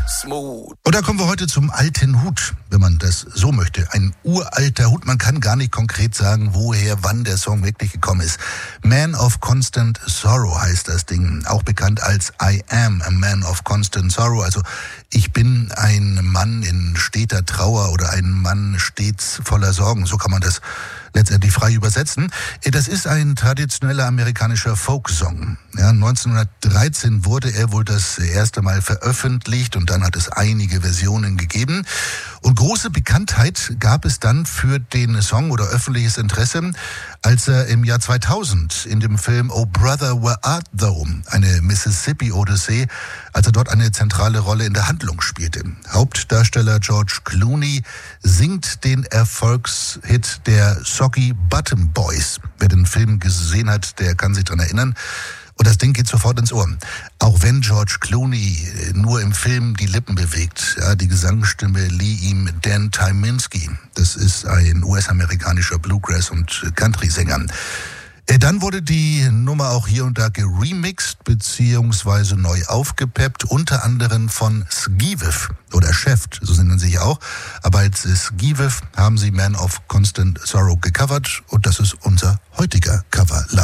Smooth. Und da kommen wir heute zum alten Hut, wenn man das so möchte. Ein uralter Hut. Man kann gar nicht konkret sagen, woher, wann der Song wirklich gekommen ist. Man of Constant Sorrow heißt das Ding. Auch bekannt als I Am a Man of Constant Sorrow. Also ich bin ein Mann in steter Trauer oder ein Mann stets voller Sorgen. So kann man das letztendlich frei übersetzen. Das ist ein traditioneller amerikanischer Folksong. Ja, 1913 wurde er wohl das erste Mal veröffentlicht und dann hat es einige Versionen gegeben. Und große Bekanntheit gab es dann für den Song oder öffentliches Interesse, als er im Jahr 2000 in dem Film Oh Brother, Where Art Thou? Eine Mississippi-Odyssee, als er dort eine zentrale Rolle in der Handlung spielte. Hauptdarsteller George Clooney singt den Erfolgshit der Soggy Bottom Boys. Wer den Film gesehen hat, der kann sich daran erinnern. Und das Ding geht sofort ins Ohr. Auch wenn George Clooney nur im Film die Lippen bewegt, ja, die Gesangsstimme lieh ihm Dan Tyminski. Das ist ein US-amerikanischer Bluegrass- und Country-Sänger. Dann wurde die Nummer auch hier und da geremixed beziehungsweise neu aufgepeppt, unter anderem von Skiviv oder Chef, so nennen sie sich auch. Aber als Skiviv haben sie Man of Constant Sorrow gecovert und das ist unser heutiger Cover Love.